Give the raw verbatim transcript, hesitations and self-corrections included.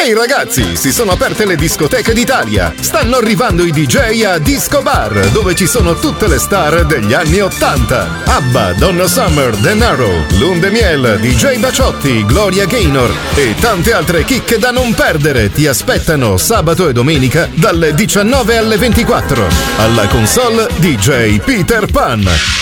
Ehi ragazzi, si sono aperte le discoteche d'Italia. Stanno arrivando i D J a Disco Bar, dove ci sono tutte le star degli anni ottanta. Abba, Donna Summer, Denaro, Lunde Miel, D J Baciotti, Gloria Gaynor e tante altre chicche da non perdere ti aspettano sabato e domenica dalle diciannove alle ventiquattro. Alla console D J Peter Pan.